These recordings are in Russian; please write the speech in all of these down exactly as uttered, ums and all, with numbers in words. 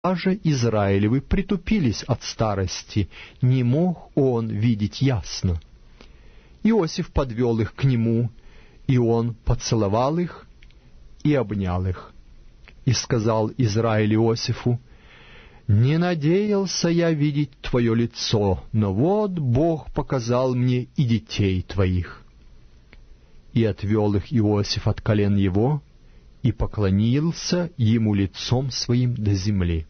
же Израилевы притупились от старости, не мог он видеть ясно. Иосиф подвел их к нему, и он поцеловал их и обнял их. И сказал Израиль Иосифу: «Не надеялся я видеть твое лицо, но вот Бог показал мне и детей твоих». И отвел их Иосиф от колен его, и поклонился ему лицом своим до земли.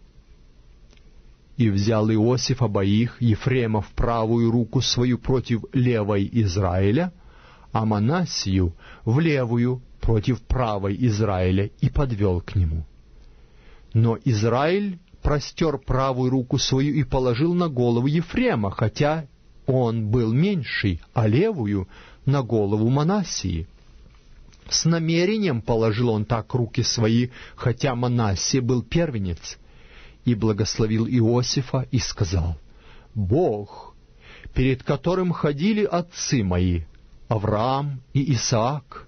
И взял Иосиф обоих, Ефрема в правую руку свою против левой Израиля, а Манассию в левую против правой Израиля, и подвел к нему. Но Израиль простер правую руку свою и положил на голову Ефрема, хотя он был меньший, а левую — на голову Манассии. С намерением положил он так руки свои, хотя Манассия был первенец, и благословил Иосифа и сказал: «Бог, перед которым ходили отцы мои, Авраам и Исаак,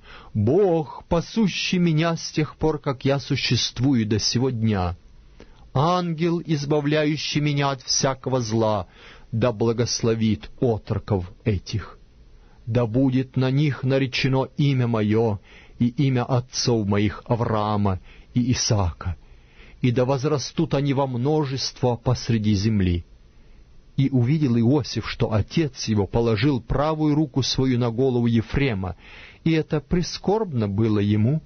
Бог, пасущий меня с тех пор, как я существую до сего дня, ангел, избавляющий меня от всякого зла, да благословит отроков этих. Да будет на них наречено имя мое и имя отцов моих Авраама и Исаака, и да возрастут они во множество посреди земли». И увидел Иосиф, что отец его положил правую руку свою на голову Ефрема, и это прискорбно было ему.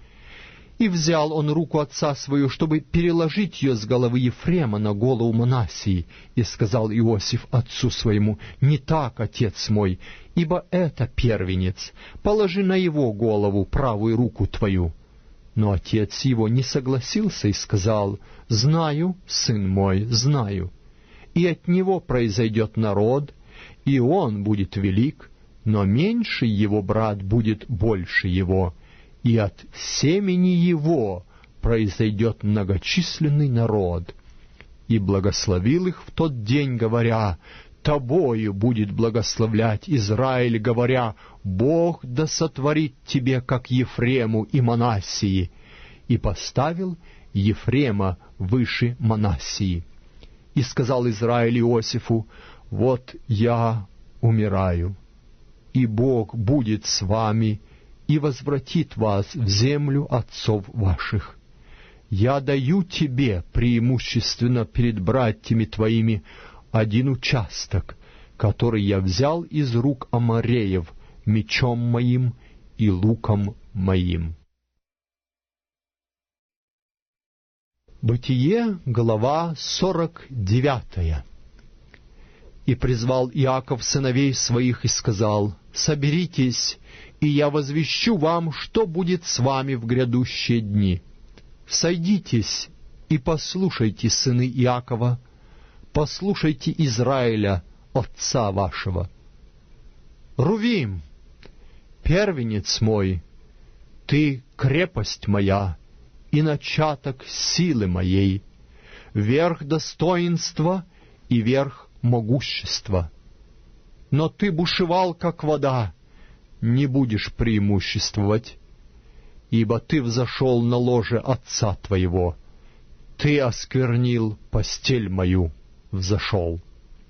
И взял он руку отца свою, чтобы переложить ее с головы Ефрема на голову Манассии, и сказал Иосиф отцу своему: «Не так, отец мой, ибо это первенец, положи на его голову правую руку твою». Но отец его не согласился и сказал: «Знаю, сын мой, знаю, и от него произойдет народ, и он будет велик, но меньший его брат будет больше его, и от семени его произойдет многочисленный народ». И благословил их в тот день, говоря: «Тобою будет благословлять Израиль, говоря: Бог да сотворит тебе, как Ефрему и Манассии». И поставил Ефрема выше Манассии. И сказал Израиль Иосифу: «Вот я умираю, и Бог будет с вами, и возвратит вас в землю отцов ваших. Я даю тебе преимущественно перед братьями твоими один участок, который я взял из рук Амореев мечом моим и луком моим». Бытие, глава сорок девятая. «И призвал Иаков сыновей своих и сказал: соберитесь, и я возвещу вам, что будет с вами в грядущие дни. Сойдитесь и послушайте, сыны Иакова, послушайте Израиля, отца вашего. Рувим, первенец мой, ты крепость моя и начаток силы моей, верх достоинства и верх могущества. Но ты бушевал, как вода, не будешь преимуществовать, ибо ты взошел на ложе отца твоего, ты осквернил постель мою, взошел.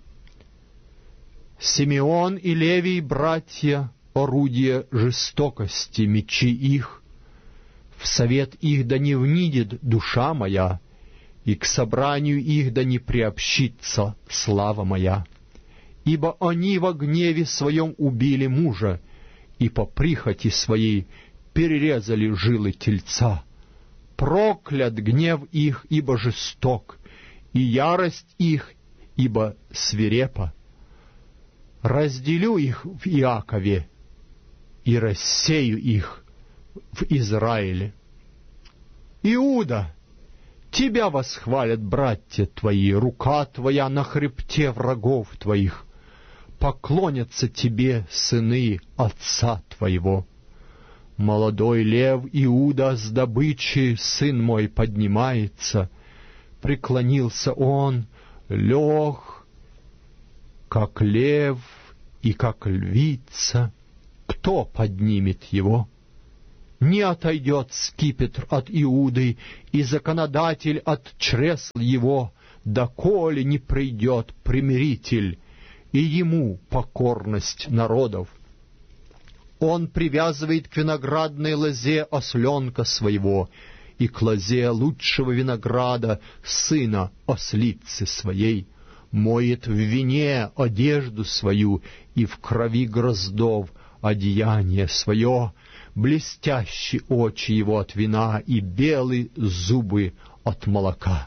Симеон и Левий, братья, орудия жестокости, мечи их, в совет их да не внидит душа моя, и к собранию их да не приобщится слава моя. Ибо они во гневе своем убили мужа, и по прихоти своей перерезали жилы тельца. Проклят гнев их, ибо жесток, и ярость их, ибо свирепа. Разделю их в Иакове и рассею их в Израиле. Иуда, тебя восхвалят братья твои, рука твоя на хребте врагов твоих. Поклонятся тебе сыны отца твоего. Молодой лев Иуда с добычи, сын мой, поднимается. Преклонился он, лег, как лев и как львица. Кто поднимет его? Не отойдет скипетр от Иуды, и законодатель от чресл его, доколе не придет примиритель, и ему покорность народов. Он привязывает к виноградной лозе осленка своего, и к лозе лучшего винограда сына ослицы своей, моет в вине одежду свою, и в крови гроздов одеяние свое, блестящие очи его от вина, и белые зубы от молока.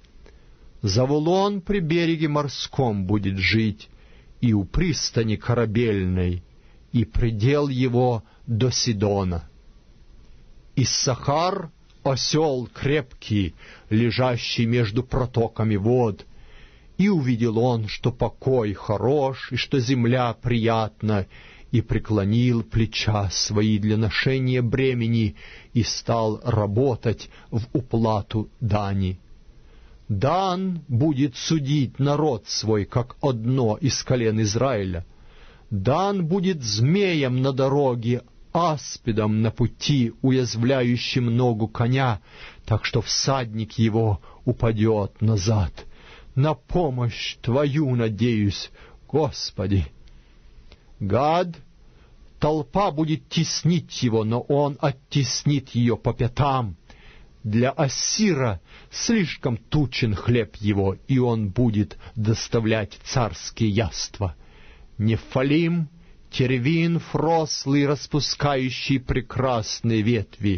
Завулон при береге морском будет жить, и у пристани корабельной, и предел его до Сидона. Иссахар — осел крепкий, лежащий между протоками вод. И увидел он, что покой хорош, и что земля приятна, и преклонил плеча свои для ношения бремени, и стал работать в уплату дани. Дан будет судить народ свой, как одно из колен Израиля. Дан будет змеем на дороге, аспидом на пути, уязвляющим ногу коня, так что всадник его упадет назад. На помощь Твою надеюсь, Господи. Гад, толпа будет теснить его, но он оттеснит ее по пятам. Для Ассира слишком тучен хлеб его, и он будет доставлять царские яства. Нефалим, тервин, фрослый, распускающий прекрасные ветви.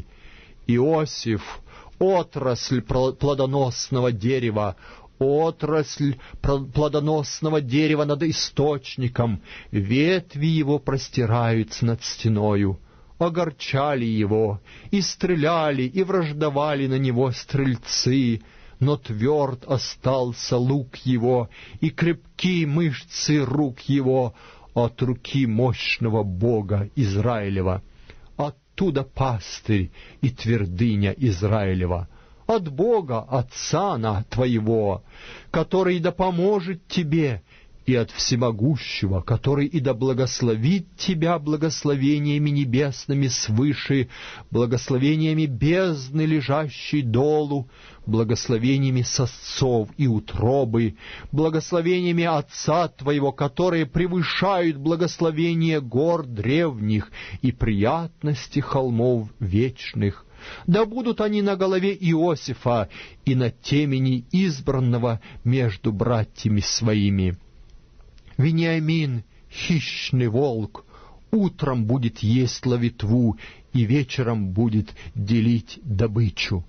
Иосиф, отрасль плодоносного дерева, отрасль плодоносного дерева над источником, ветви его простираются над стеною. Огорчали его, и стреляли, и враждовали на него стрельцы, но тверд остался лук его, и крепки мышцы рук его от руки мощного Бога Израилева. Оттуда пастырь и твердыня Израилева, от Бога Отца на Твоего, который да поможет тебе, и от Всемогущего, который и да благословит тебя благословениями небесными свыше, благословениями бездны, лежащей долу, благословениями сосцов и утробы, благословениями Отца Твоего, которые превышают благословение гор древних и приятности холмов вечных. Да будут они на голове Иосифа и на темени избранного между братьями своими. Вениамин, хищный волк, утром будет есть ловитву, и вечером будет делить добычу.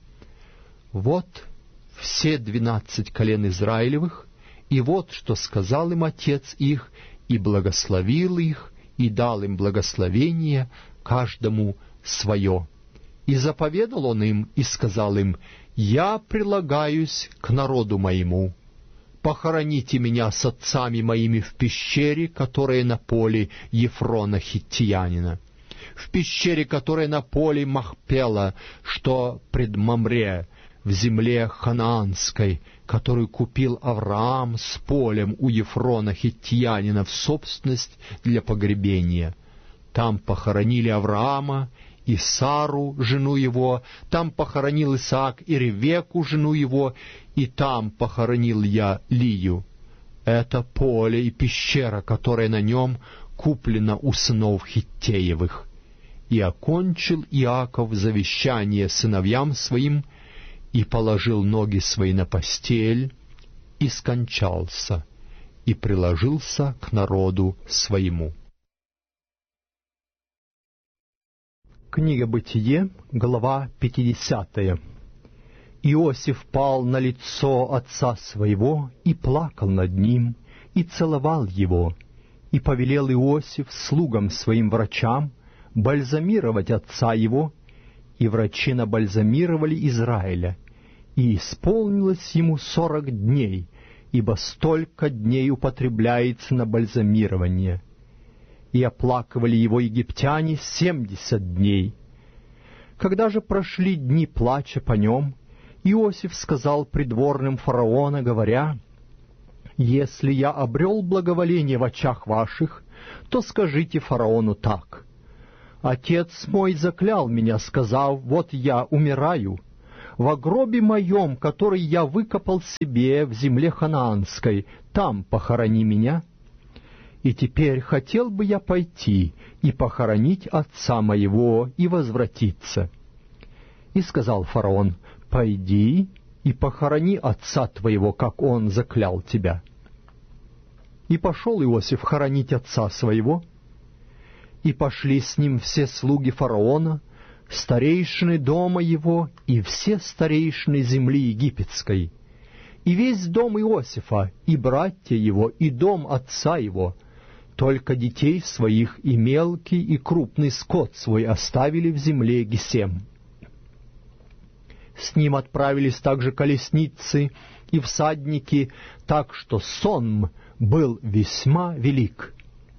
Вот все двенадцать колен Израилевых, и вот что сказал им отец их, и благословил их, и дал им благословение, каждому свое. И заповедал он им, и сказал им: «Я прилагаюсь к народу моему. Похороните меня с отцами моими в пещере, которая на поле Ефрона Хиттиянина, в пещере, которая на поле Махпела, что пред Мамре, в земле ханаанской, которую купил Авраам с полем у Ефрона Хиттиянина в собственность для погребения. Там похоронили Авраама и Сару, жену его, там похоронил Исаак и Ревеку, жену его, и там похоронил я Лию. Это поле и пещера, которая на нем куплена у сынов Хиттеевых. И окончил Иаков завещание сыновьям своим, и положил ноги свои на постель, и скончался, и приложился к народу своему». Книга Бытие, глава пятидесятая. Иосиф пал на лицо отца своего и плакал над ним, и целовал его, и повелел Иосиф слугам своим врачам бальзамировать отца его, и врачи набальзамировали Израиля, и исполнилось ему сорок дней, ибо столько дней употребляется на бальзамирование. И оплакивали его египтяне семьдесят дней. Когда же прошли дни плача по нем, Иосиф сказал придворным фараона, говоря: «Если я обрел благоволение в очах ваших, то скажите фараону так: Отец мой заклял меня, сказав: вот я умираю. Во гробе моем, который я выкопал себе в земле ханаанской, там похорони меня. И теперь хотел бы я пойти и похоронить отца моего и возвратиться. И сказал фараон: пойди и похорони отца твоего, как он заклял тебя. И пошел Иосиф хоронить отца своего, и пошли с ним все слуги фараона, старейшины дома его и все старейшины земли египетской, и весь дом Иосифа, и братья его, и дом отца его. Только детей своих и мелкий, и крупный скот свой оставили в земле Гесем. С ним отправились также колесницы и всадники, так что сонм был весьма велик.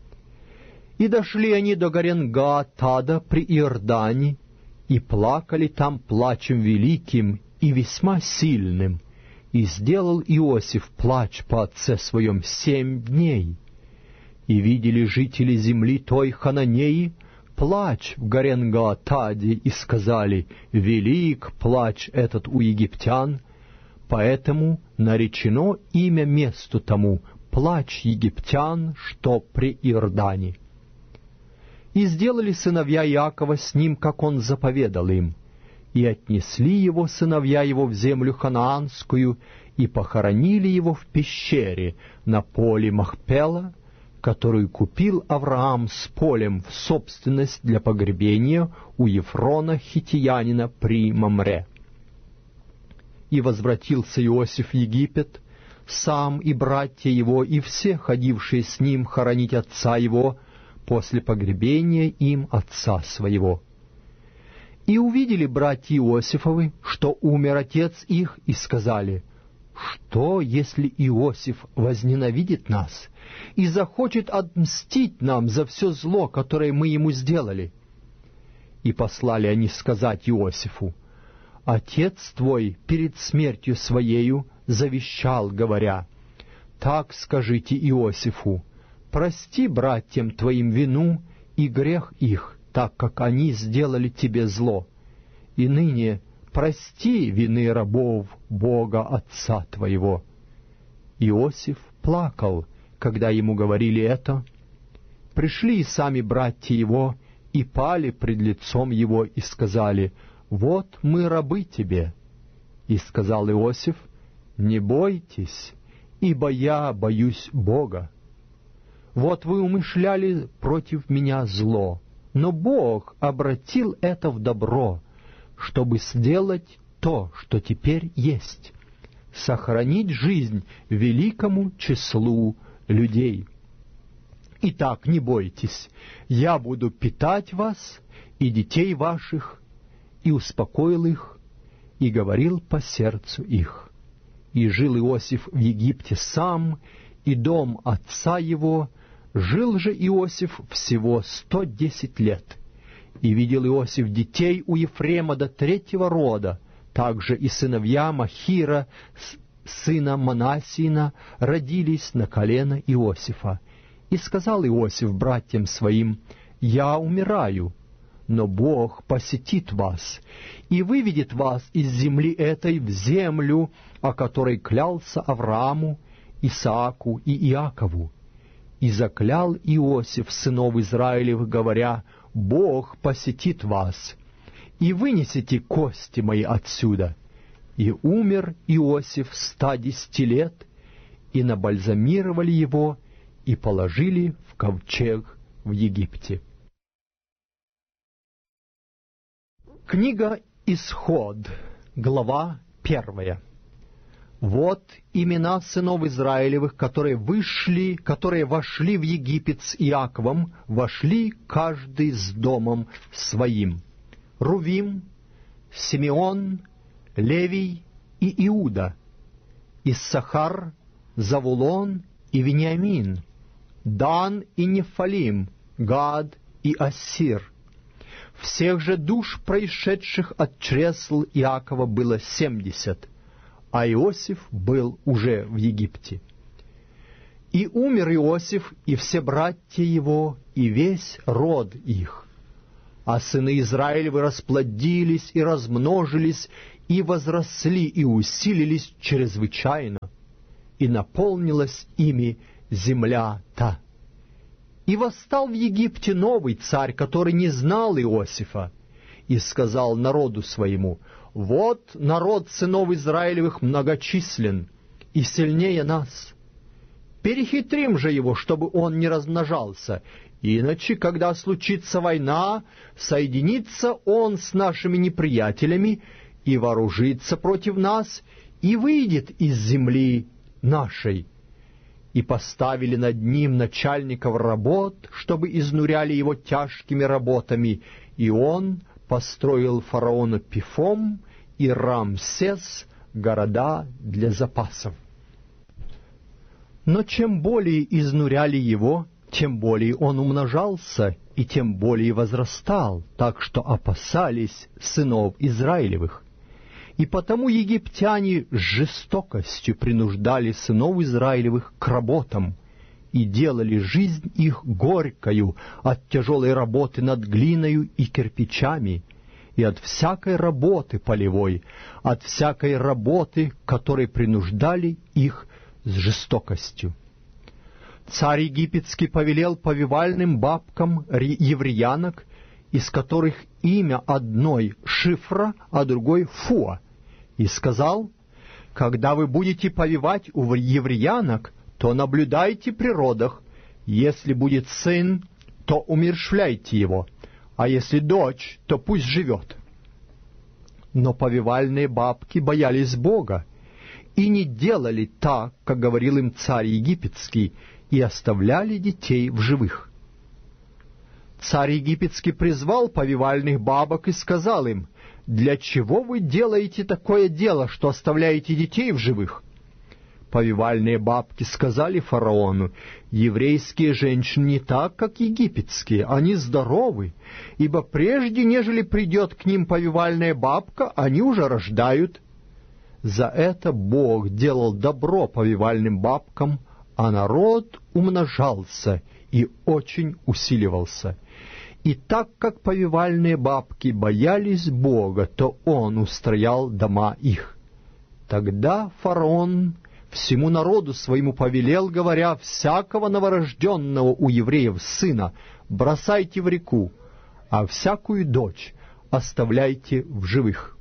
И дошли они до Горен-Гаатада при Иордане, и плакали там плачем великим и весьма сильным, и сделал Иосиф плач по отце своем семь дней. И видели жители земли той Хананеи плач в Горен-Гаатаде, и сказали: велик плач этот у египтян, поэтому наречено имя месту тому плач египтян, что при Иордане. И сделали сыновья Иакова с ним, как он заповедал им, и отнесли его сыновья его в землю ханаанскую, и похоронили его в пещере на поле Махпела, которую купил Авраам с полем в собственность для погребения у Ефрона хиттиянина при Мамре. И возвратился Иосиф в Египет, сам и братья его, и все, ходившие с ним хоронить отца его, после погребения им отца своего. И увидели братья Иосифовы, что умер отец их, и сказали: что, если Иосиф возненавидит нас и захочет отмстить нам за все зло, которое мы ему сделали? И послали они сказать Иосифу: отец твой перед смертью своею завещал, говоря: так скажите Иосифу, прости братьям твоим вину и грех их, так как они сделали тебе зло, и ныне прости вины рабов Бога Отца твоего. Иосиф плакал, когда ему говорили это. Пришли и сами братья его, и пали пред лицом его, и сказали: вот мы рабы тебе. И сказал Иосиф: не бойтесь, ибо я боюсь Бога. Вот вы умышляли против меня зло, но Бог обратил это в добро, чтобы сделать то, что теперь есть, сохранить жизнь великому числу людей. Итак, не бойтесь, я буду питать вас и детей ваших, и успокоил их, и говорил по сердцу их. И жил Иосиф в Египте сам, и дом отца его. Жил же Иосиф всего сто десять лет. И видел Иосиф детей у Ефрема до третьего рода, также и сыновья Махира, сына Манассиина, родились на колено Иосифа. И сказал Иосиф братьям своим: «Я умираю, но Бог посетит вас и выведет вас из земли этой в землю, о которой клялся Аврааму, Исааку и Иакову». И заклял Иосиф сынов Израилевых, говоря: «Бог посетит вас, и вынесете кости мои отсюда». И умер Иосиф ста десяти лет, и набальзамировали его, и положили в ковчег в Египте. Книга Исход, глава первая. Вот имена сынов Израилевых, которые вышли, которые вошли в Египет с Иаковом, вошли каждый с домом своим: Рувим, Симеон, Левий и Иуда, Иссахар, Завулон и Вениамин, Дан и Нефалим, Гад и Ассир. Всех же душ, происшедших от чресл Иакова, было семьдесят, а Иосиф был уже в Египте. И умер Иосиф, и все братья его, и весь род их. А сыны Израилевы расплодились и размножились, и возросли, и усилились чрезвычайно, и наполнилась ими земля та. И восстал в Египте новый царь, который не знал Иосифа, и сказал народу своему: «Вот народ сынов Израилевых многочислен и сильнее нас. Перехитрим же его, чтобы он не размножался, иначе, когда случится война, соединится он с нашими неприятелями и вооружится против нас, и выйдет из земли нашей». И поставили над ним начальников работ, чтобы изнуряли его тяжкими работами, и он построил фараону Пифом и Рамсес города для запасов. Но чем более изнуряли его, тем более он умножался, и тем более возрастал, так что опасались сынов Израилевых. И потому египтяне с жестокостью принуждали сынов Израилевых к работам и делали жизнь их горькою от тяжелой работы над глиною и кирпичами, и от всякой работы полевой, от всякой работы, которой принуждали их с жестокостью. Царь египетский повелел повивальным бабкам евреянок, из которых имя одной Шифра, а другой Фуа, и сказал: «Когда вы будете повивать у евреянок, то наблюдайте при родах. Если будет сын, то умерщвляйте его, а если дочь, то пусть живет». Но повивальные бабки боялись Бога и не делали так, как говорил им царь египетский, и оставляли детей в живых. Царь египетский призвал повивальных бабок и сказал им: «Для чего вы делаете такое дело, что оставляете детей в живых?» Повивальные бабки сказали фараону: «Еврейские женщины не так, как египетские, они здоровы, ибо прежде, нежели придет к ним повивальная бабка, они уже рождают». За это Бог делал добро повивальным бабкам, а народ умножался и очень усиливался. И так как повивальные бабки боялись Бога, то Он устроял дома их. Тогда фараон всему народу своему повелел, говоря: «Всякого новорожденного у евреев сына бросайте в реку, а всякую дочь оставляйте в живых».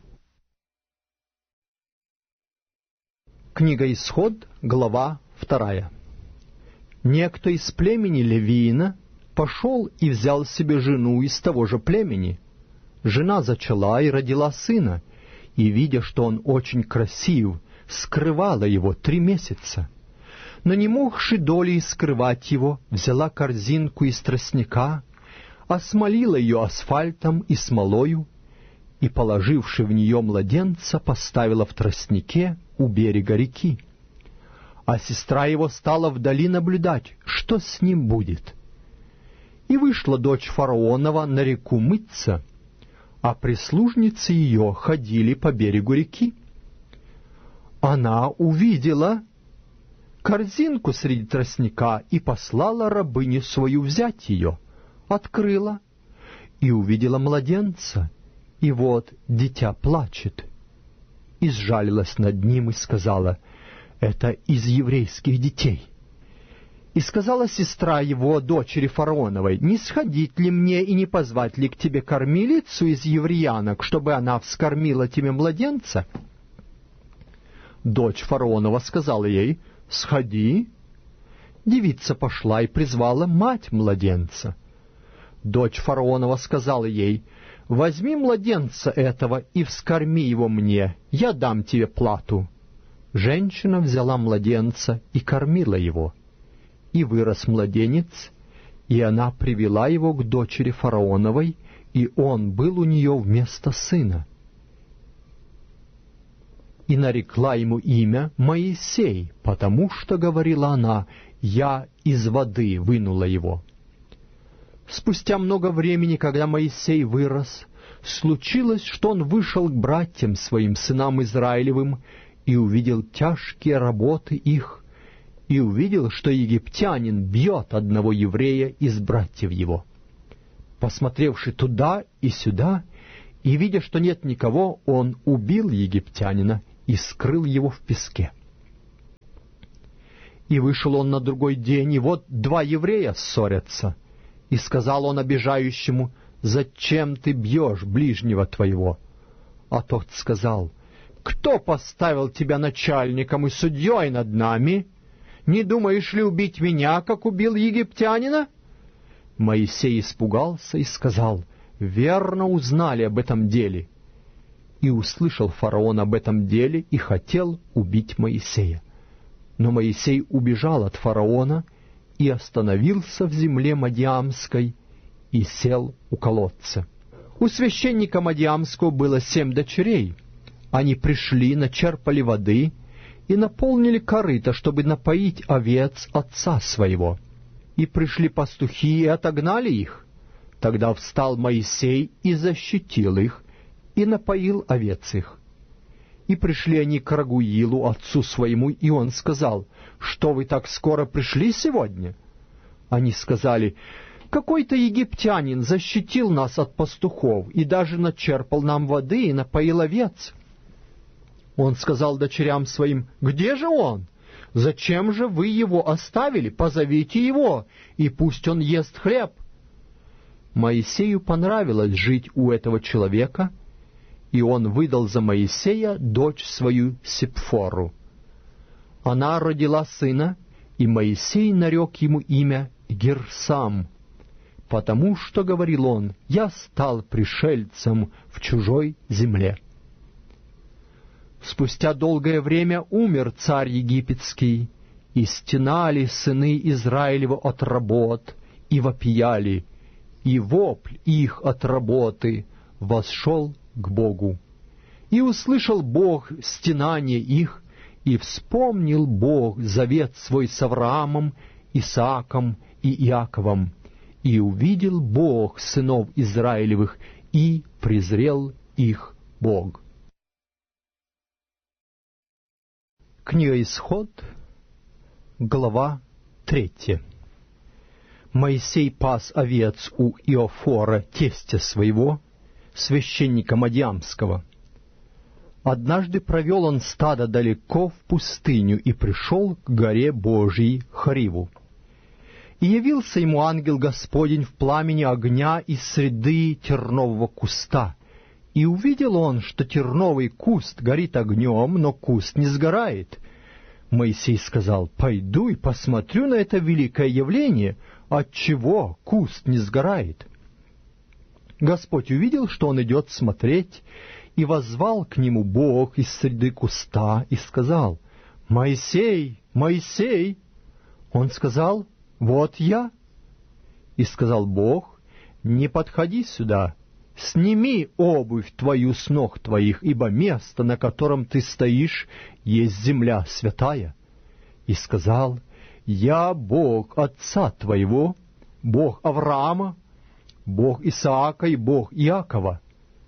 Книга Исход, глава вторая. Некто из племени Левиина пошел и взял себе жену из того же племени. Жена зачала и родила сына, и, видя, что он очень красив, скрывала его три месяца. Но не могши долей скрывать его, взяла корзинку из тростника, осмолила ее асфальтом и смолою, и, положивши в нее младенца, поставила в тростнике у берега реки. А сестра его стала вдали наблюдать, что с ним будет. И вышла дочь фараонова на реку мыться, а прислужницы ее ходили по берегу реки. Она увидела корзинку среди тростника и послала рабыню свою взять ее, открыла и увидела младенца, и вот дитя плачет. И сжалилась над ним и сказала: «Это из еврейских детей». И сказала сестра его, дочери фараоновой: «Не сходить ли мне и не позвать ли к тебе кормилицу из евреянок, чтобы она вскормила тебе младенца?» Дочь фараонова сказала ей: «Сходи». Девица пошла и призвала мать младенца. Дочь фараонова сказала ей: «Возьми младенца этого и вскорми его мне, я дам тебе плату». Женщина взяла младенца и кормила его. И вырос младенец, и она привела его к дочери фараоновой, и он был у нее вместо сына. И нарекла ему имя Моисей, потому что, говорила она, «Я из воды вынула его». Спустя много времени, когда Моисей вырос, случилось, что он вышел к братьям своим, сынам Израилевым, и увидел тяжкие работы их, и увидел, что египтянин бьет одного еврея из братьев его. Посмотревши туда и сюда, и видя, что нет никого, он убил египтянина и скрыл его в песке. И вышел он на другой день, и вот два еврея ссорятся. И сказал он обижающему: «Зачем ты бьешь ближнего твоего?» А тот сказал: «Кто поставил тебя начальником и судьей над нами? Не думаешь ли убить меня, как убил египтянина?» Моисей испугался и сказал: «Верно узнали об этом деле». И услышал фараон об этом деле и хотел убить Моисея. Но Моисей убежал от фараона и остановился в земле Мадиамской и сел у колодца. У священника Мадиамского было семь дочерей. Они пришли, начерпали воды и наполнили корыто, чтобы напоить овец отца своего. И пришли пастухи и отогнали их. Тогда встал Моисей и защитил их, и напоил овец их. И пришли они к Рагуилу, отцу своему, и он сказал: «Что вы так скоро пришли сегодня?» Они сказали: «Какой-то египтянин защитил нас от пастухов, и даже начерпал нам воды и напоил овец». Он сказал дочерям своим: «Где же он? Зачем же вы его оставили? Позовите его, и пусть он ест хлеб». Моисею понравилось жить у этого человека, и он выдал за Моисея дочь свою Сипфору. Она родила сына, и Моисей нарек ему имя Герсам, потому что, говорил он, «Я стал пришельцем в чужой земле». Спустя долгое время умер царь египетский, и стенали сыны Израилева от работ, и вопияли, и вопль их от работы восшел к Богу. И услышал Бог стенание их, и вспомнил Бог завет свой с Авраамом, Исааком и Иаковом, и увидел Бог сынов Израилевых, и презрел их Бог. Книга Исход, глава третья. Моисей пас овец у Иофора, тестя своего, священника Мадиамского. Однажды провел он стадо далеко в пустыню и пришел к горе Божией Хориву. И явился ему ангел Господень в пламени огня из среды тернового куста. И увидел он, что терновый куст горит огнем, но куст не сгорает. Моисей сказал: «Пойду и посмотрю на это великое явление, отчего куст не сгорает». Господь увидел, что он идет смотреть, и воззвал к нему Бог из среды куста и сказал: «Моисей, Моисей!» Он сказал: «Вот я». И сказал Бог: «Не подходи сюда, сними обувь твою с ног твоих, ибо место, на котором ты стоишь, есть земля святая». И сказал: «Я Бог отца твоего, Бог Авраама, Бог Исаака и Бог Иакова».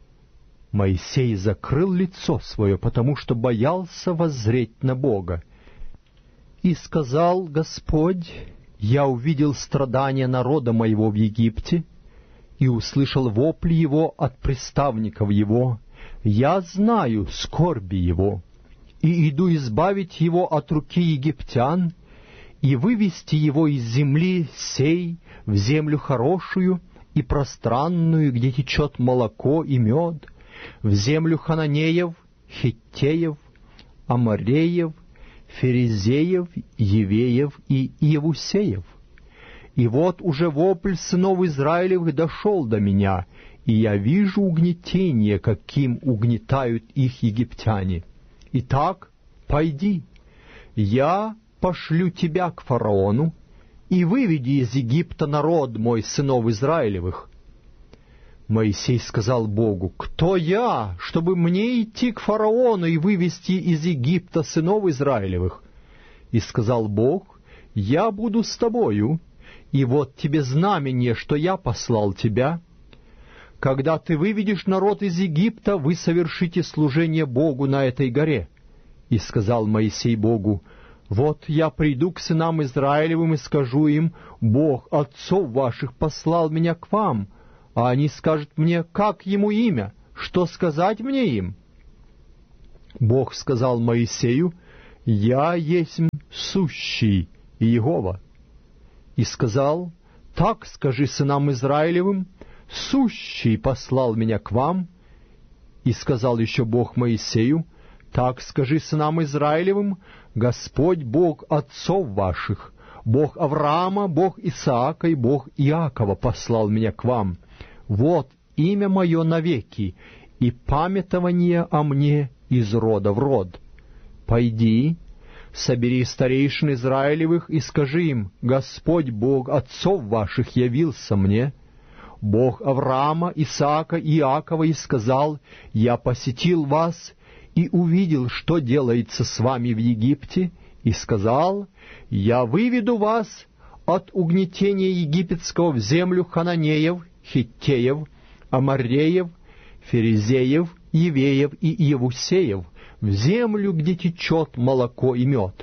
Моисей закрыл лицо свое, потому что боялся воззреть на Бога. И сказал Господь: «Я увидел страдания народа моего в Египте, и услышал вопли его от приставников его. Я знаю скорби его, и иду избавить его от руки египтян, и вывести его из земли сей в землю хорошую и пространную, где течет молоко и мед, в землю хананеев, хиттеев, амореев, ферезеев, евеев и иевусеев. И вот уже вопль сынов Израилевых дошел до меня, и я вижу угнетение, каким угнетают их египтяне. Итак, пойди, я пошлю тебя к фараону, и выведи из Египта народ мой, сынов Израилевых». Моисей сказал Богу: «Кто я, чтобы мне идти к фараону и вывести из Египта сынов Израилевых?» И сказал Бог: «Я буду с тобою, и вот тебе знамение, что я послал тебя. Когда ты выведешь народ из Египта, вы совершите служение Богу на этой горе». И сказал Моисей Богу: «Вот я приду к сынам Израилевым и скажу им: Бог отцов ваших послал меня к вам, А они скажут мне, как ему имя, что сказать мне им? Бог сказал Моисею: «Я есть сущий Иегова». И сказал: «Так скажи сынам Израилевым: сущий послал меня к вам». И сказал еще Бог Моисею: «Так скажи сынам Израилевым: Господь Бог отцов ваших, Бог Авраама, Бог Исаака и Бог Иакова послал меня к вам. Вот имя мое навеки, и памятование о мне из рода в род. Пойди, собери старейшин Израилевых и скажи им: Господь Бог отцов ваших явился мне, Бог Авраама, Исаака и Иакова, и сказал: я посетил вас и увидел, что делается с вами в Египте, и сказал: я выведу вас от угнетения египетского в землю хананеев, хиттеев, амореев, ферезеев, евеев и иевусеев, в землю, где течет молоко и мед.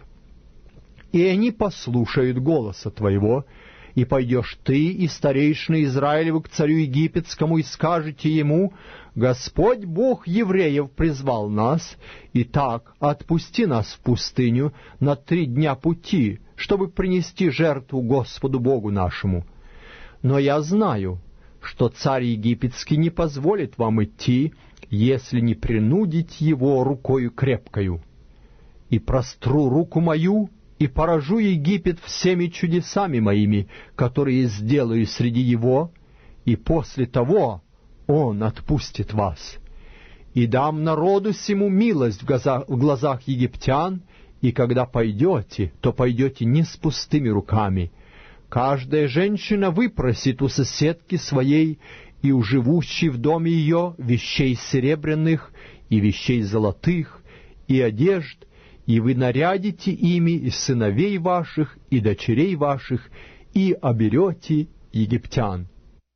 И они послушают голоса твоего, и пойдешь ты и старейшины Израилевы к царю египетскому, и скажете ему: Господь Бог евреев призвал нас, и так отпусти нас в пустыню на три дня пути, чтобы принести жертву Господу Богу нашему. Но я знаю, что царь египетский не позволит вам идти, если не принудить его рукою крепкою. И простру руку мою, и поражу Египет всеми чудесами моими, которые сделаю среди его, и после того он отпустит вас. И дам народу сему милость в глазах, в глазах египтян, и когда пойдете, то пойдете не с пустыми руками. Каждая женщина выпросит у соседки своей и у живущей в доме ее вещей серебряных и вещей золотых и одежд, и вы нарядите ими и сыновей ваших, и дочерей ваших, и оберете египтян».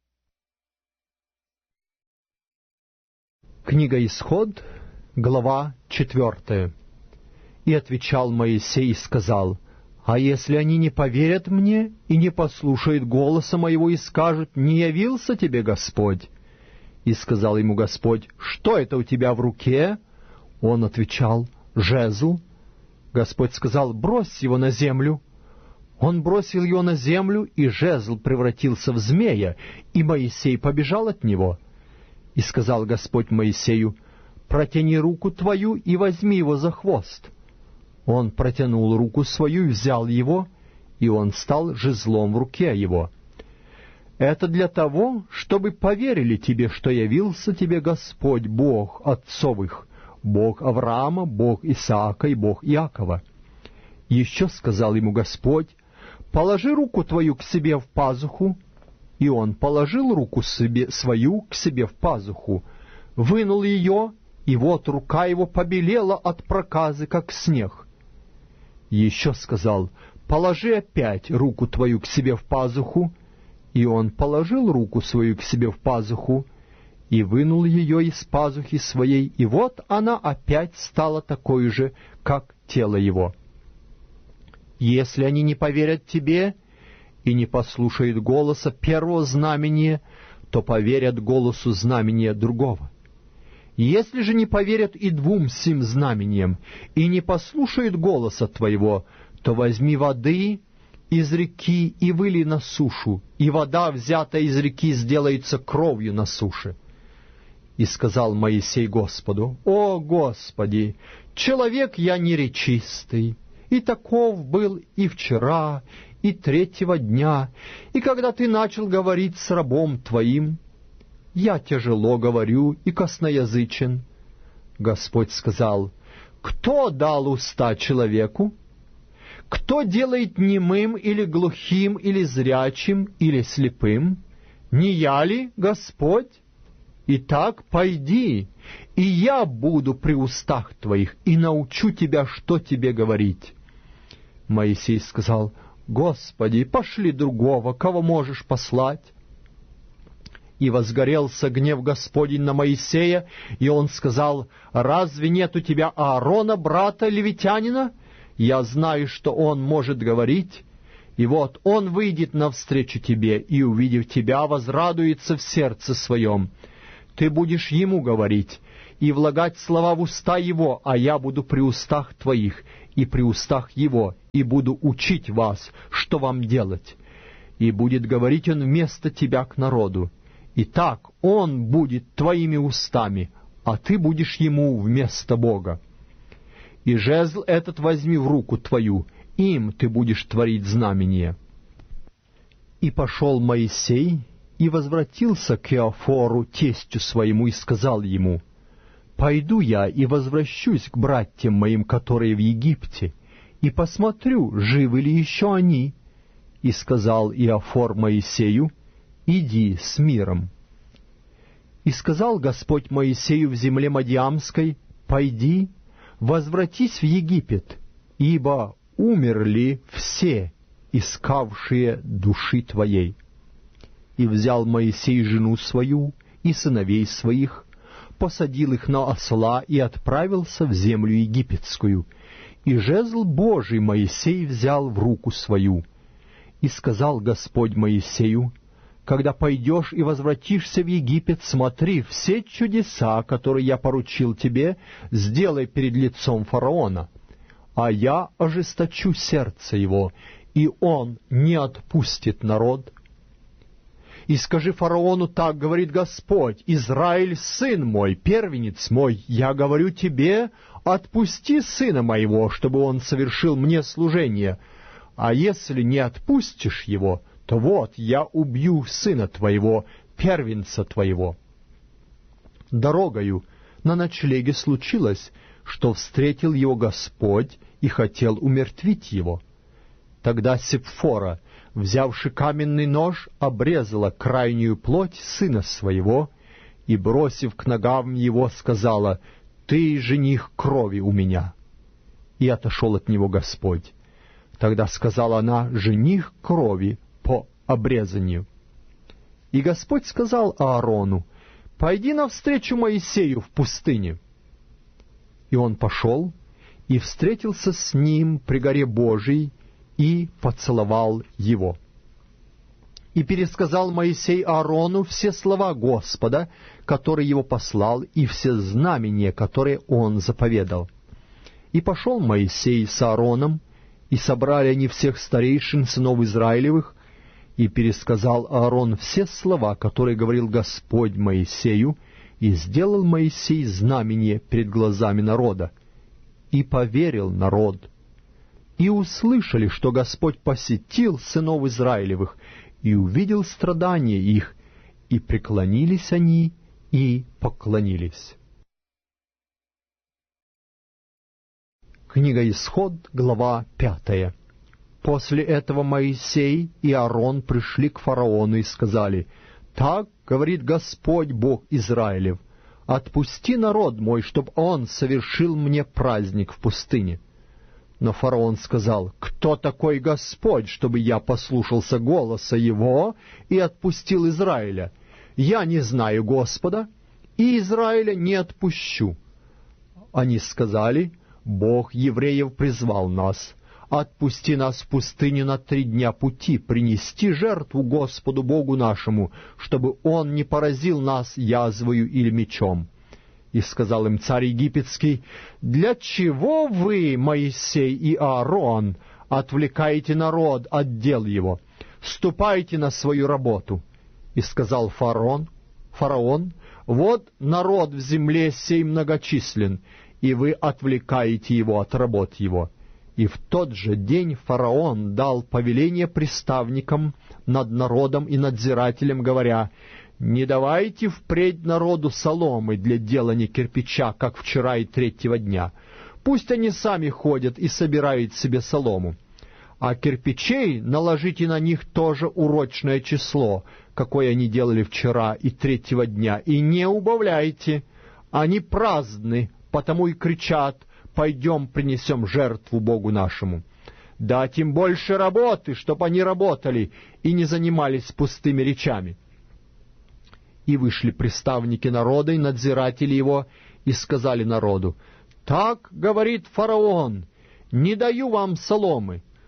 Книга Исход, глава четвертая. «И отвечал Моисей и сказал: а если они не поверят мне и не послушают голоса моего и скажут: не явился тебе Господь? И сказал ему Господь: что это у тебя в руке? Он отвечал: жезл. Господь сказал: брось его на землю. Он бросил его на землю, и жезл превратился в змея, и Моисей побежал от него. И сказал Господь Моисею: протяни руку твою и возьми его за хвост. Он протянул руку свою и взял его, и он стал жезлом в руке его. Это для того, чтобы поверили тебе, что явился тебе Господь Бог отцовых, Бог Авраама, Бог Исаака и Бог Иакова. Еще сказал ему Господь: положи руку твою к себе в пазуху. И он положил руку себе, свою к себе в пазуху, вынул ее, и вот рука его побелела от проказы, как снег. Еще сказал: положи опять руку твою к себе в пазуху. И он положил руку свою к себе в пазуху, и вынул ее из пазухи своей, и вот она опять стала такой же, как тело его. Если они не поверят тебе и не послушают голоса первого знамения, то поверят голосу знамения другого. Если же не поверят и двум сим знамениям, и не послушают голоса твоего, то возьми воды из реки и выли на сушу, и вода, взятая из реки, сделается кровью на суше. И сказал Моисей Господу: о Господи, человек я неречистый, и таков был и вчера, и третьего дня, и когда ты начал говорить с рабом твоим. Я тяжело говорю и косноязычен. Господь сказал: кто дал уста человеку? Кто делает немым или глухим, или зрячим, или слепым? Не я ли, Господь? Итак, пойди, и я буду при устах твоих, и научу тебя, что тебе говорить. Моисей сказал: Господи, пошли другого, кого можешь послать. И возгорелся гнев Господень на Моисея, и он сказал: разве нет у тебя Аарона, брата левитянина? Я знаю, что он может говорить. И вот он выйдет навстречу тебе, и, увидев тебя, возрадуется в сердце своем. Ты будешь ему говорить и влагать слова в уста его, а я буду при устах твоих и при устах его, и буду учить вас, что вам делать. И будет говорить он вместо тебя к народу. И так он будет твоими устами, а ты будешь ему вместо Бога. И жезл этот возьми в руку твою, им ты будешь творить знамение». И пошел Моисей и возвратился к Иофору, тестю своему, и сказал ему: «Пойду я и возвращусь к братьям моим, которые в Египте, и посмотрю, живы ли еще они». И сказал Иофор Моисею: «Иди с миром». И сказал Господь Моисею в земле Мадиамской: «Пойди, возвратись в Египет, ибо умерли все, искавшие души твоей». И взял Моисей жену свою и сыновей своих, посадил их на осла и отправился в землю египетскую. И жезл Божий Моисей взял в руку свою. И сказал Господь Моисею: «Когда пойдешь и возвратишься в Египет, смотри, все чудеса, которые я поручил тебе, сделай перед лицом фараона. А я ожесточу сердце его, и он не отпустит народ. И скажи фараону: так говорит Господь: Израиль, сын мой, первенец мой, я говорю тебе, отпусти сына моего, чтобы он совершил мне служение. А если не отпустишь его, то вот я убью сына твоего, первенца твоего». Дорогою на ночлеге случилось, что встретил его Господь и хотел умертвить его. Тогда Сепфора, взявши каменный нож, обрезала крайнюю плоть сына своего и, бросив к ногам его, сказала: «Ты, жених, крови у меня». И отошел от него Господь. Тогда сказала она: «Жених крови по обрезанию». И Господь сказал Аарону: «Пойди навстречу Моисею в пустыне». И он пошел и встретился с ним при горе Божией и поцеловал его. И пересказал Моисей Аарону все слова Господа, который его послал, и все знамения, которые он заповедал. И пошел Моисей с Аароном, и собрали они всех старейшин сынов Израилевых, и пересказал Аарон все слова, которые говорил Господь Моисею, и сделал Моисей знамение перед глазами народа. И поверил народ. И услышали, что Господь посетил сынов Израилевых, и увидел страдания их, и преклонились они, и поклонились. Книга Исход, глава пятая. После этого Моисей и Аарон пришли к фараону и сказали: «Так говорит Господь Бог Израилев: отпусти народ мой, чтоб он совершил мне праздник в пустыне». Но фараон сказал: «Кто такой Господь, чтобы я послушался голоса его и отпустил Израиля? Я не знаю Господа, и Израиля не отпущу». Они сказали: «Бог евреев призвал нас. Отпусти нас в пустыню на три дня пути, принести жертву Господу Богу нашему, чтобы Он не поразил нас язвою или мечом». И сказал им царь египетский: «Для чего вы, Моисей и Аарон, отвлекаете народ от дел его? Ступайте на свою работу». И сказал фараон, фараон: «Вот народ в земле сей многочислен, и вы отвлекаете его от работ его». И в тот же день фараон дал повеление приставникам над народом и надзирателям, говоря: «Не давайте впредь народу соломы для делания кирпича, как вчера и третьего дня. Пусть они сами ходят и собирают себе солому. А кирпичей наложите на них тоже урочное число, какое они делали вчера и третьего дня, и не убавляйте. Они праздны, потому и кричат: пойдем принесем жертву Богу нашему. Дать им больше работы, чтоб они работали и не занимались пустыми речами». И вышли приставники народа и надзиратели его, и сказали народу: «Так говорит фараон: не даю вам соломы,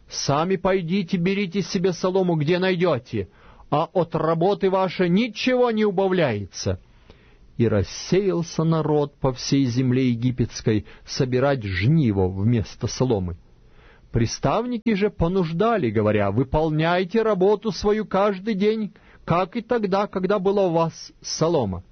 Сами пойдите, берите себе солому, где найдете, а от работы вашей ничего не убавляется». И рассеялся народ по всей земле египетской собирать жниво вместо соломы. Приставники же понуждали, говоря: «Выполняйте работу свою каждый день, как и тогда, когда была у вас солома».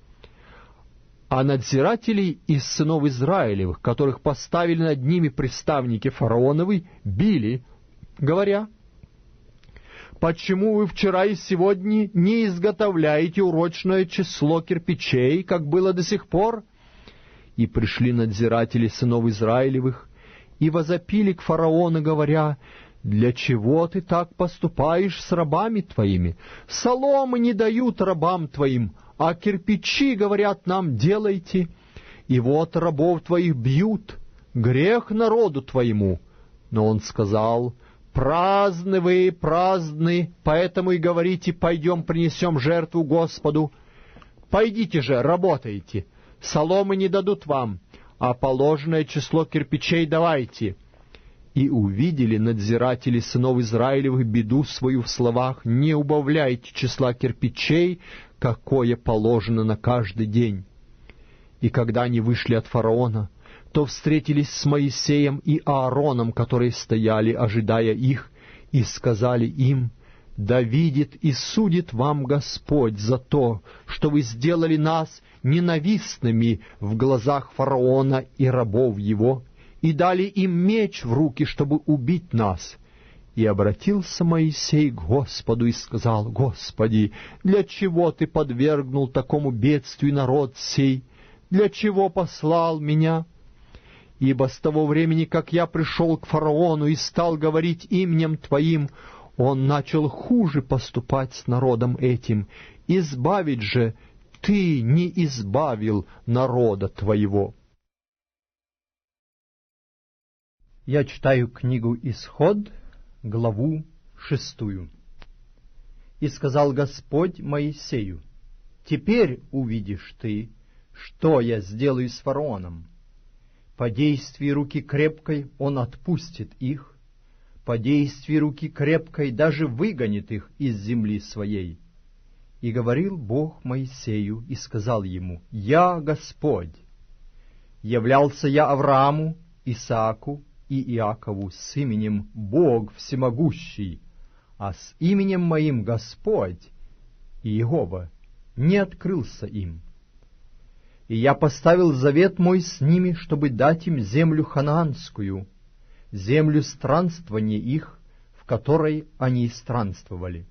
А надзирателей из сынов Израилевых, которых поставили над ними приставники фараоновы, били, говоря: «Почему вы вчера и сегодня не изготовляете урочное число кирпичей, как было до сих пор?» И пришли надзиратели сынов Израилевых и возопили к фараону, говоря: «Для чего ты так поступаешь с рабами твоими? Соломы не дают рабам твоим, а кирпичи, говорят, нам делайте. И вот рабов твоих бьют, грех народу твоему». Но он сказал: «Праздны вы, праздны, поэтому и говорите: пойдем принесем жертву Господу. Пойдите же, работайте, соломы не дадут вам, а положенное число кирпичей давайте». И увидели надзиратели сынов Израилевых беду свою в словах: «Не убавляйте числа кирпичей, какое положено на каждый день». И когда они вышли от фараона, то встретились с Моисеем и Аароном, которые стояли, ожидая их, и сказали им: «Да видит и судит вам Господь за то, что вы сделали нас ненавистными в глазах фараона и рабов его, и дали им меч в руки, чтобы убить нас». И обратился Моисей к Господу и сказал: «Господи, для чего ты подвергнул такому бедствию народ сей? Для чего послал меня? Ибо с того времени, как я пришел к фараону и стал говорить именем Твоим, он начал хуже поступать с народом этим. Избавить же Ты не избавил народа Твоего». Я читаю книгу «Исход», главу шестую. «И сказал Господь Моисею: теперь увидишь ты, что я сделаю с фараоном. По действии руки крепкой он отпустит их, по действии руки крепкой даже выгонит их из земли своей». И говорил Бог Моисею и сказал ему: «Я Господь. Являлся я Аврааму, Исааку и Иакову с именем Бог Всемогущий, а с именем моим Господь Иегова не открылся им. И я поставил завет мой с ними, чтобы дать им землю ханаанскую, землю странствования их, в которой они странствовали.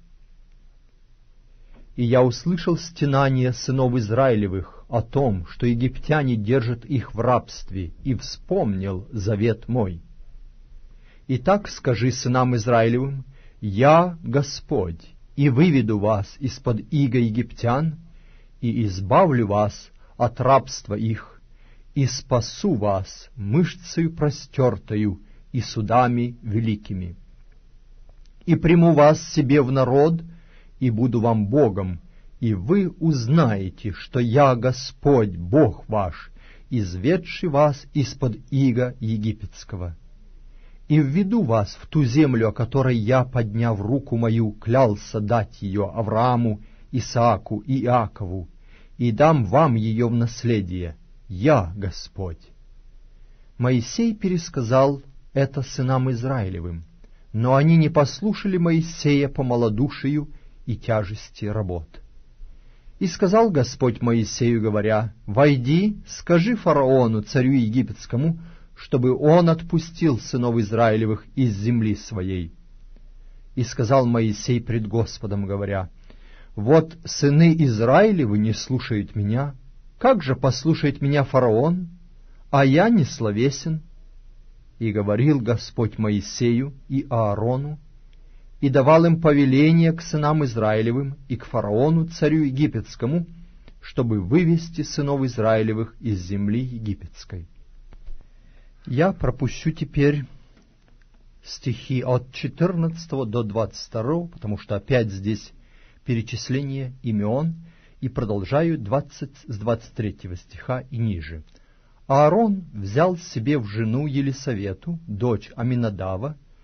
И я услышал стенание сынов Израилевых о том, что египтяне держат их в рабстве, и вспомнил завет мой. Итак, скажи сынам Израилевым: я Господь, и выведу вас из-под ига египтян, и избавлю вас от рабства их, и спасу вас мышцею простертою и судами великими. И приму вас себе в народ, и буду вам Богом, и вы узнаете, что я Господь, Бог ваш, изведший вас из-под ига египетского. И введу вас в ту землю, о которой я, подняв руку мою, клялся дать ее Аврааму, Исааку и Иакову, и дам вам ее в наследие. Я Господь». Моисей пересказал это сынам Израилевым, но они не послушали Моисея по малодушию и тяжести работ. И сказал Господь Моисею, говоря: «Войди, скажи фараону, царю египетскому, чтобы он отпустил сынов Израилевых из земли своей». И сказал Моисей пред Господом, говоря: «Вот сыны Израилевы не слушают меня, как же послушает меня фараон, а я не словесен?» И говорил Господь Моисею и Аарону, и давал им повеление к сынам Израилевым и к фараону, царю египетскому, чтобы вывести сынов Израилевых из земли египетской. Я пропущу теперь стихи от четырнадцатого до двадцать второго, потому что опять здесь перечисление имен, и продолжаю двадцать, с двадцать третьего стиха и ниже. «Аарон взял себе в жену Елисавету, дочь Аминадава,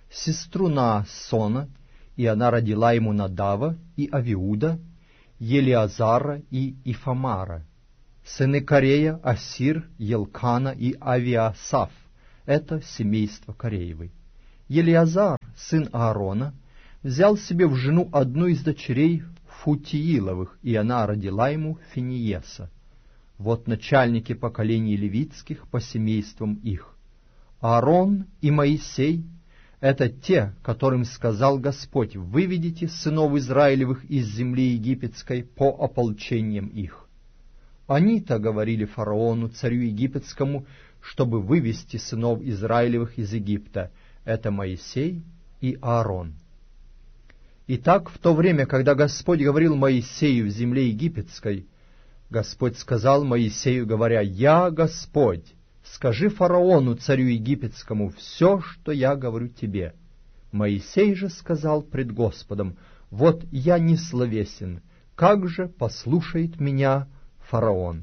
сестру Наасона, и она родила ему Надава и Авиуда, Елиазара и Ифамара. Сыны Корея, Асир, Елкана и Авиасаф. Это семейство Кореевы. Елиазар, сын Аарона, взял себе в жену одну из дочерей Футииловых, и она родила ему Финиеса. Вот начальники поколений левитских по семействам их. Аарон и Моисей — это те, которым сказал Господь: «Выведите сынов Израилевых из земли египетской по ополчениям их». Они-то говорили фараону, царю египетскому, чтобы вывести сынов Израилевых из Египта. Это Моисей и Аарон. Итак, в то время, когда Господь говорил Моисею в земле египетской, Господь сказал Моисею, говоря: «Я Господь, скажи фараону, царю египетскому, все, что я говорю тебе». Моисей же сказал пред Господом: «Вот я не словесен, как же послушает меня фараон?»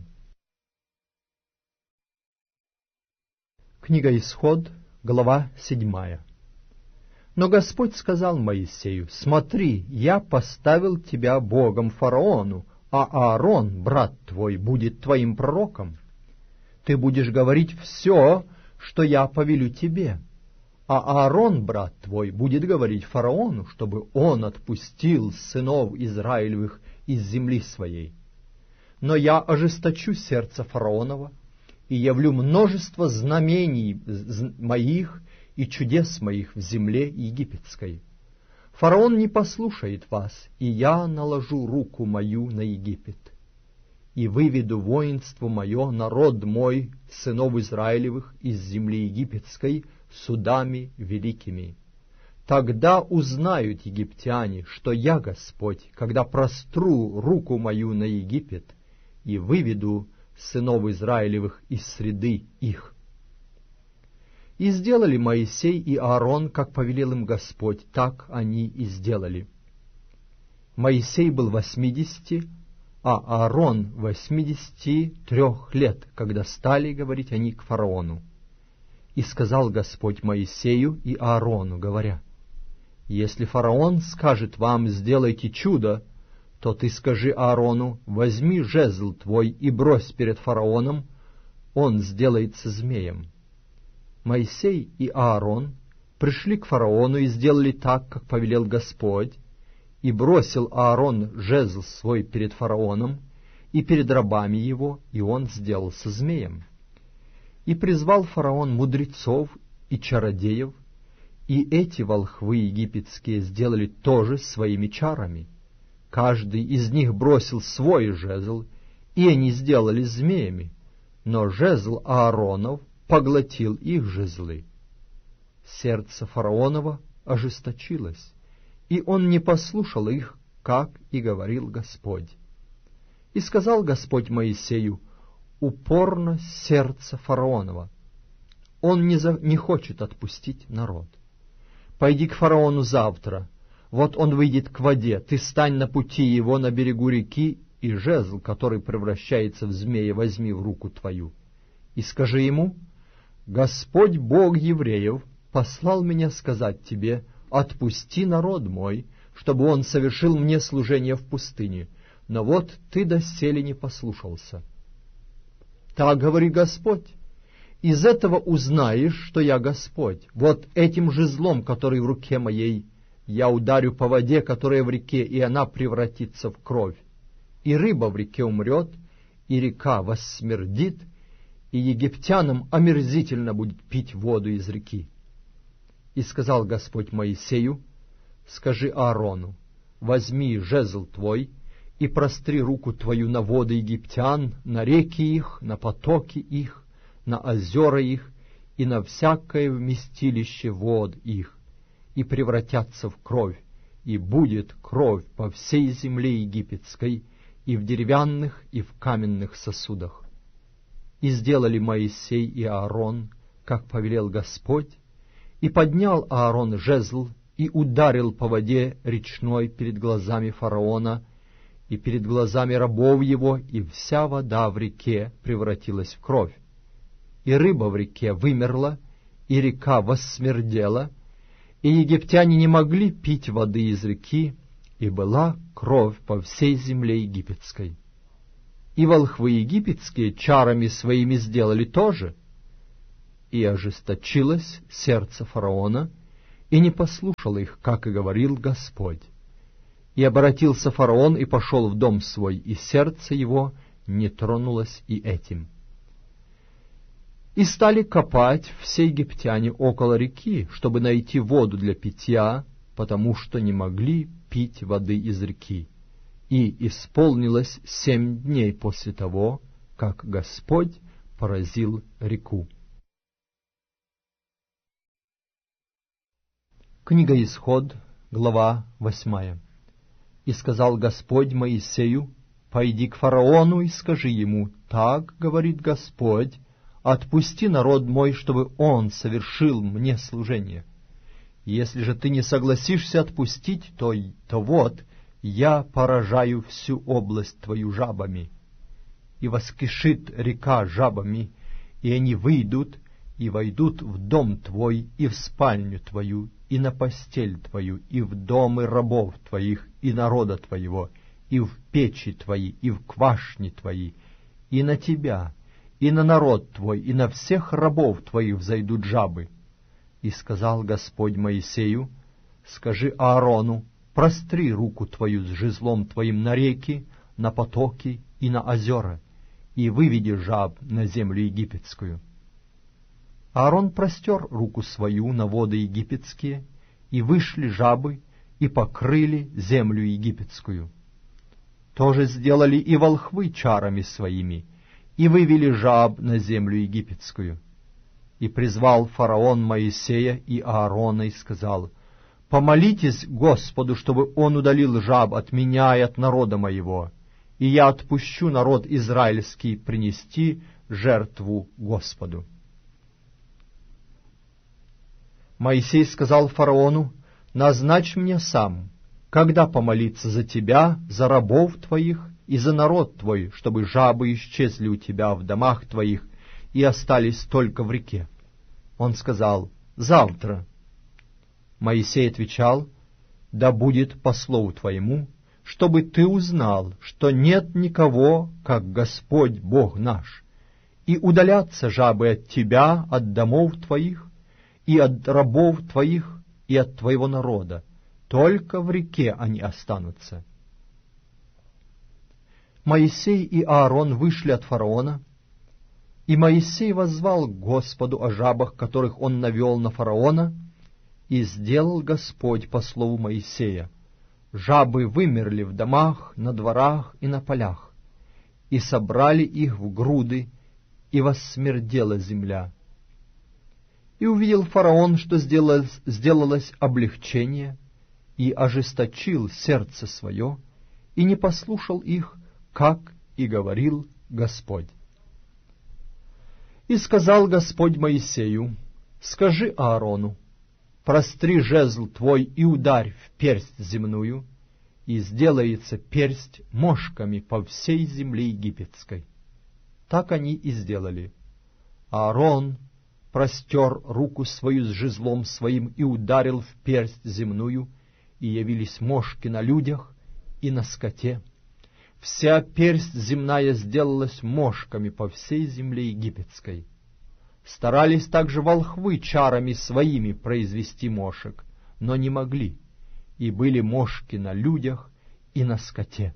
Книга Исход, глава седьмая. Но Господь сказал Моисею: «Смотри, я поставил тебя Богом фараону, а Аарон, брат твой, будет твоим пророком. Ты будешь говорить все, что я повелю тебе, а Аарон, брат твой, будет говорить фараону, чтобы он отпустил сынов Израилевых из земли своей. Но я ожесточу сердце фараонова и явлю множество знамений моих и чудес моих в земле египетской. Фараон не послушает вас, и я наложу руку мою на Египет, и выведу воинство мое, народ мой, сынов Израилевых, из земли египетской судами великими. Тогда узнают египтяне, что я Господь, когда простру руку мою на Египет и выведу сынов Израилевых из среды их». И сделали Моисей и Аарон, как повелел им Господь, так они и сделали. Моисей был восьмидесяти, а Аарон восьмидесяти трех лет, когда стали говорить они к фараону. И сказал Господь Моисею и Аарону, говоря: «Если фараон скажет вам: сделайте чудо, то ты скажи Аарону: возьми жезл твой и брось перед фараоном, он сделается змеем». Моисей и Аарон пришли к фараону и сделали так, как повелел Господь, и бросил Аарон жезл свой перед фараоном и перед рабами его, и он сделался змеем. И призвал фараон мудрецов и чародеев, и эти волхвы египетские сделали тоже своими чарами. Каждый из них бросил свой жезл, и они сделали змеями, но жезл Ааронов поглотил их жезлы. Сердце фараонова ожесточилось, и он не послушал их, как и говорил Господь. И сказал Господь Моисею: «Упорно сердце фараонова, он не, за... не хочет отпустить народ. Пойди к фараону завтра, вот он выйдет к воде, ты стань на пути его на берегу реки, и жезл, который превращается в змея, возьми в руку твою, и скажи ему: Господь Бог евреев послал меня сказать тебе: отпусти народ мой, чтобы он совершил мне служение в пустыне, но вот ты доселе не послушался. Так говорит Господь: из этого узнаешь, что я Господь. Вот этим жезлом, который в руке моей, я ударю по воде, которая в реке, и она превратится в кровь. И рыба в реке умрет, и река воссмердит, и египтянам омерзительно будет пить воду из реки». И сказал Господь Моисею: «Скажи Аарону: возьми жезл твой и простри руку твою на воды египтян, на реки их, на потоки их, на озера их и на всякое вместилище вод их, и превратятся в кровь, и будет кровь по всей земле египетской, и в деревянных, и в каменных сосудах». И сделали Моисей и Аарон, как повелел Господь, и поднял Аарон жезл и ударил по воде речной перед глазами фараона и перед глазами рабов его, и вся вода в реке превратилась в кровь. И рыба в реке вымерла, и река воссмердела, и египтяне не могли пить воды из реки, и была кровь по всей земле египетской. И волхвы египетские чарами своими сделали то же, и ожесточилось сердце фараона, и не послушал их, как и говорил Господь. И обратился фараон и пошел в дом свой, и сердце его не тронулось и этим. И стали копать все египтяне около реки, чтобы найти воду для питья, потому что не могли пить воды из реки. И исполнилось семь дней после того, как Господь поразил реку. Книга Исход, глава восьмая. «И сказал Господь Моисею: пойди к фараону и скажи ему: так говорит Господь, отпусти народ мой, чтобы он совершил мне служение. Если же ты не согласишься отпустить, то, то вот я поражаю всю область твою жабами. И воскишит река жабами, и они выйдут и войдут в дом твой и в спальню твою, и на постель твою, и в домы рабов твоих, и народа твоего, и в печи твои, и в квашни твои, и на тебя, и на народ твой, и на всех рабов твоих взойдут жабы. И сказал Господь Моисею: скажи Аарону: простри руку твою с жезлом твоим на реки, на потоки и на озера, и выведи жаб на землю египетскую». Аарон простер руку свою на воды египетские, и вышли жабы, и покрыли землю египетскую. То же сделали и волхвы чарами своими, и вывели жаб на землю египетскую. И призвал фараон Моисея и Аарона и сказал: помолитесь Господу, чтобы он удалил жаб от меня и от народа моего, и я отпущу народ израильский принести жертву Господу. Моисей сказал фараону: назначь мне сам, когда помолиться за тебя, за рабов твоих и за народ твой, чтобы жабы исчезли у тебя в домах твоих и остались только в реке. Он сказал: завтра. Моисей отвечал: да будет по слову твоему, чтобы ты узнал, что нет никого, как Господь Бог наш, и удалятся жабы от тебя, от домов твоих, и от рабов твоих, и от твоего народа, только в реке они останутся. Моисей и Аарон вышли от фараона, и Моисей воззвал к Господу о жабах, которых он навел на фараона, и сделал Господь по слову Моисея. Жабы вымерли в домах, на дворах и на полях, и собрали их в груды, и воссмердела земля. И увидел фараон, что сделалось, сделалось облегчение, и ожесточил сердце свое, и не послушал их, как и говорил Господь. И сказал Господь Моисею: скажи Аарону: простри жезл твой и ударь в персть земную, и сделается персть мошками по всей земле египетской. Так они и сделали. Аарон простер руку свою с жезлом своим и ударил в персть земную, и явились мошки на людях и на скоте. Вся персть земная сделалась мошками по всей земле египетской. Старались также волхвы чарами своими произвести мошек, но не могли, и были мошки на людях и на скоте.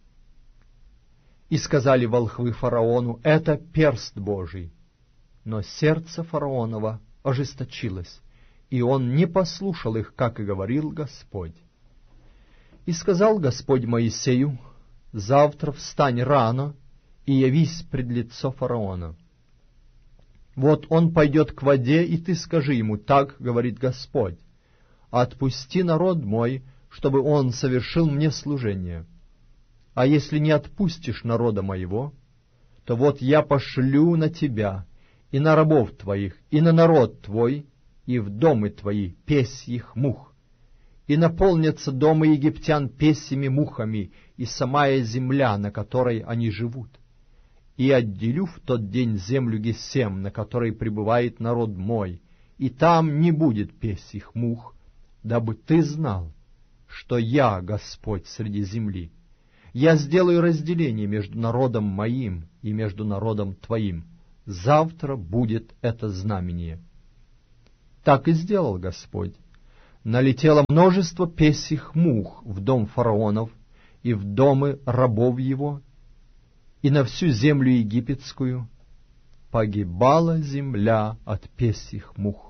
И сказали волхвы фараону: это перст Божий. Но сердце фараонова ожесточилось, и он не послушал их, как и говорил Господь. И сказал Господь Моисею: завтра встань рано и явись пред лицо фараона. Вот он пойдет к воде, и ты скажи ему: так говорит Господь: отпусти народ мой, чтобы он совершил мне служение. А если не отпустишь народа моего, то вот я пошлю на тебя и на рабов твоих, и на народ твой, и в домы твои песьих мух, и наполнятся дома египтян песьими мухами, и самая земля, на которой они живут. И отделю в тот день землю Гесем, на которой пребывает народ мой, и там не будет песьих мух, дабы ты знал, что я Господь среди земли. Я сделаю разделение между народом моим и между народом твоим. Завтра будет это знамение». Так и сделал Господь. Налетело множество песьих мух в дом фараонов и в домы рабов его, и на всю землю египетскую. Погибала земля от песьих мух.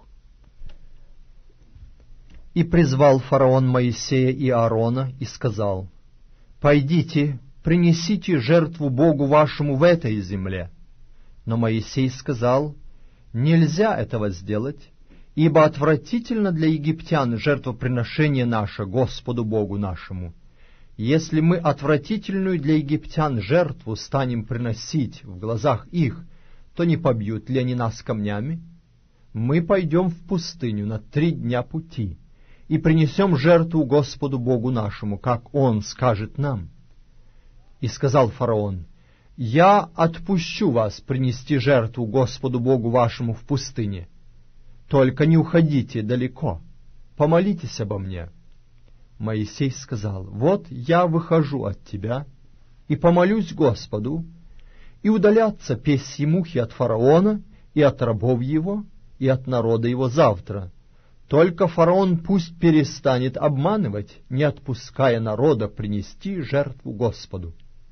И призвал фараон Моисея и Аарона и сказал: «Пойдите, принесите жертву Богу вашему в этой земле». Но Моисей сказал: «Нельзя этого сделать, ибо отвратительно для египтян жертвоприношение наше Господу Богу нашему. Если мы отвратительную для египтян жертву станем приносить в глазах их, то не побьют ли они нас камнями? Мы пойдем в пустыню на три дня пути и принесем жертву Господу Богу нашему, как Он скажет нам». И сказал фараон: «Я отпущу вас принести жертву Господу Богу вашему в пустыне. Только не уходите далеко, помолитесь обо мне». Моисей сказал: «Вот я выхожу от тебя и помолюсь Господу, и удалятся песьи мухи от фараона и от рабов его и от народа его завтра. Только фараон пусть перестанет обманывать, не отпуская народа принести жертву Господу».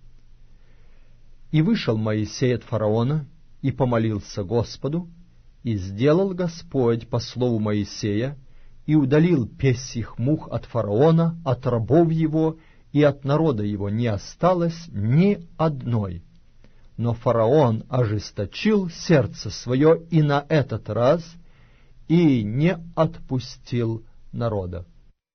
И вышел Моисей от фараона и помолился Господу, и сделал Господь по слову Моисея, и удалил песьих мух от фараона, от рабов его и от народа его не осталось ни одной. Но фараон ожесточил сердце свое и на этот раз, и не отпустил народа.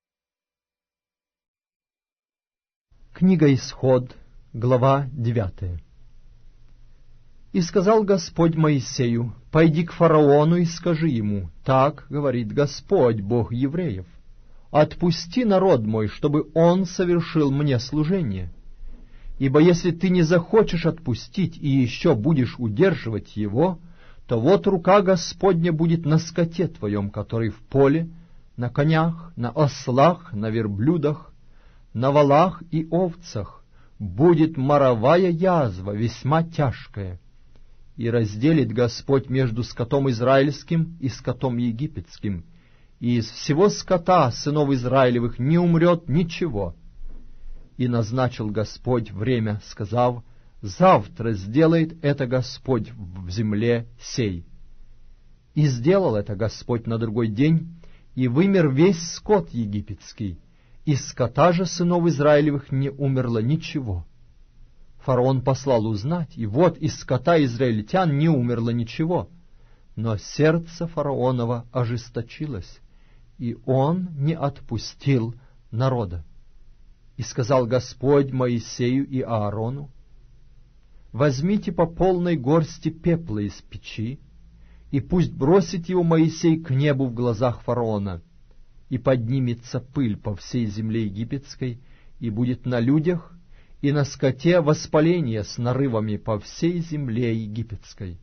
Книга Исход, глава девятая. «И сказал Господь Моисею: пойди к фараону и скажи ему: так говорит Господь, Бог евреев, отпусти народ мой, чтобы он совершил мне служение. Ибо если ты не захочешь отпустить и еще будешь удерживать его, то вот рука Господня будет на скоте твоем, который в поле, на конях, на ослах, на верблюдах, на волах и овцах, будет моровая язва, весьма тяжкая. И разделит Господь между скотом израильским и скотом египетским, и из всего скота сынов Израилевых не умрет ничего. И назначил Господь время, сказав: завтра сделает это Господь в земле сей. И сделал это Господь на другой день, и вымер весь скот египетский, из скота же сынов Израилевых не умерло ничего. Фараон послал узнать, и вот из скота израильтян не умерло ничего. Но сердце фараонова ожесточилось, и он не отпустил народа. И сказал Господь Моисею и Аарону: возьмите по полной горсти пепла из печи, и пусть бросит его Моисей к небу в глазах фараона, и поднимется пыль по всей земле египетской, и будет на людях и на скоте воспаление с нарывами по всей земле египетской.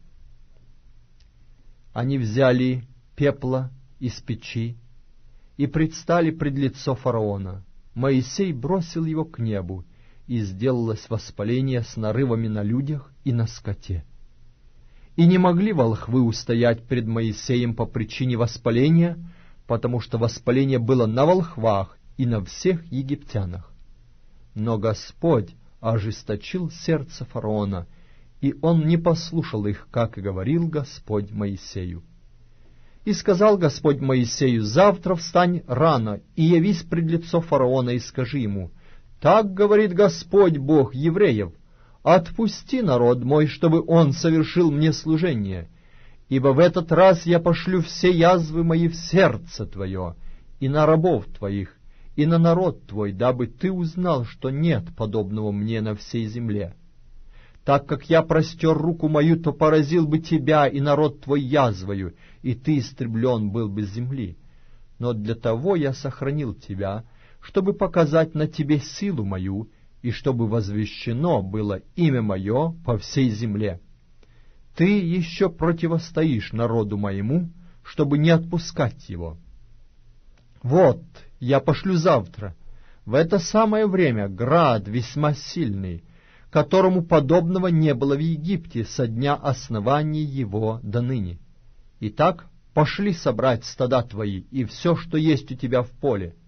Они взяли пепла из печи и предстали пред лицо фараона. Моисей бросил его к небу, и сделалось воспаление с нарывами на людях и на скоте. И не могли волхвы устоять пред Моисеем по причине воспаления, потому что воспаление было на волхвах и на всех египтянах. Но Господь ожесточил сердце фараона, и он не послушал их, как и говорил Господь Моисею. И сказал Господь Моисею: завтра встань рано и явись пред лицо фараона и скажи ему: так говорит Господь, Бог евреев, отпусти народ мой, чтобы он совершил мне служение, ибо в этот раз я пошлю все язвы мои в сердце твое и на рабов твоих, и на народ твой, дабы ты узнал, что нет подобного мне на всей земле. Так как я простер руку мою, то поразил бы тебя и народ твой язвою, и ты истреблен был бы с земли. Но для того я сохранил тебя, чтобы показать на тебе силу мою, и чтобы возвещено было имя мое по всей земле. Ты еще противостоишь народу моему, чтобы не отпускать его. Вот, я пошлю завтра, в это самое время, град весьма сильный, которому подобного не было в Египте со дня основания его до ныне. Итак, пошли собрать стада твои и все, что есть у тебя в поле,